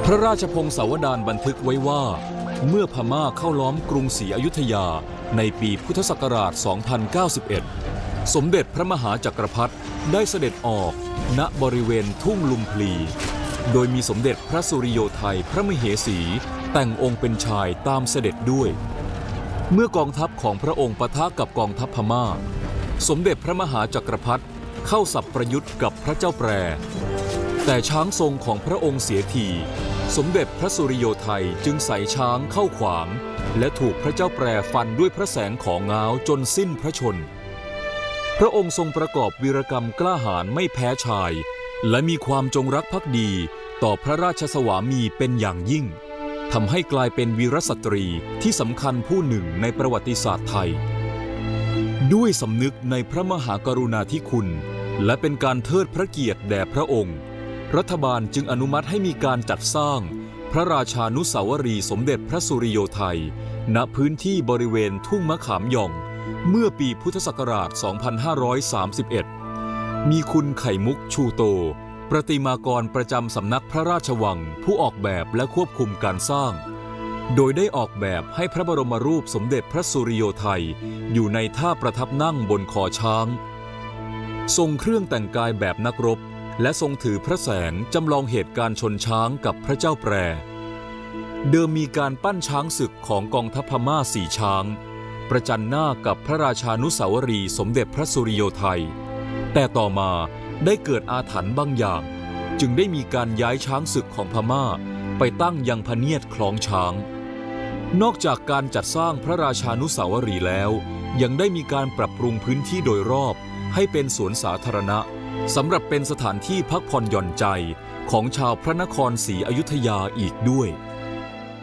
พระราชพงศาวดารบันทึกไว้ว่าเมื่อพม่าเข้าล้อมกรุงศรีอยุธยาในปีพุทธศักราช 2091 สมเด็จพระมหาจักรพรรดิได้เสด็จออกณบริเวณทุ่งลุมพลีโดยมีสมเด็จพระสุริโยไทยพระมเหสีแต่งองค์เป็นชายตามเสด็จด้วยเมื่อกองทัพของพระองค์ปะทะกับกองทัพพม่าสมเด็จพระมหาจักรพรรดิเข้าสับประยุทธ์กับพระเจ้าแปรแต่ช้างทรงของพระองค์เสียทีสมเด็จพระสุริโยไทยจึงใส่ช้างเข้าขวางและถูกพระเจ้าแปรฟันด้วยพระแสงของง้าวจนสิ้นพระชนพระองค์ทรงประกอบวีรกรรมกล้าหาญไม่แพ้ชายและมีความจงรักภักดีต่อพระราชสวามีเป็นอย่างยิ่งทำให้กลายเป็นวีรสตรีที่สำคัญผู้หนึ่งในประวัติศาสตร์ไทยด้วยสำนึกในพระมหากรุณาธิคุณและเป็นการเทิดพระเกียรติแด่พระองค์รัฐบาลจึงอนุมัติให้มีการจัดสร้างพระราชานุสาวรีย์สมเด็จพระสุริโยไทยณพื้นที่บริเวณทุ่งมะขามหย่องเมื่อปีพุทธศักราช 2531 มีคุณไข่มุกชูโตประติมากรประจำสำนักพระราชวังผู้ออกแบบและควบคุมการสร้างโดยได้ออกแบบให้พระบรมรูปสมเด็จพระสุริโยไทยอยู่ในท่าประทับนั่งบนคอช้างทรงเครื่องแต่งกายแบบนักรบและทรงถือพระแสงจำลองเหตุการณ์ชนช้างกับพระเจ้าแปรเดิมมีการปั้นช้างศึกของกองทัพพม่า4ช้างประจันหน้ากับพระราชานุสาวรีย์สมเด็จพระสุริโยไทยแต่ต่อมาได้เกิดอาถรรพ์บางอย่างจึงได้มีการย้ายช้างศึกของพม่าไปตั้งยังพเนียดคล้องช้างนอกจากการจัดสร้างพระราชานุสาวรีย์แล้วยังได้มีการปรับปรุงพื้นที่โดยรอบให้เป็นสวนสาธารณะสำหรับเป็นสถานที่พักผ่อนหย่อนใจของชาวพระนครศรีอยุธยาอีกด้วย